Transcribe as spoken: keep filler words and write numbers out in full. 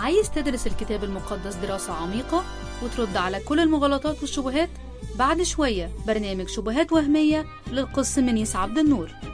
عايز تدرس الكتاب المقدس دراسة عميقة وترد على كل المغالطات والشبهات؟ بعد شوية برنامج شبهات وهمية للقس منيس عبد النور.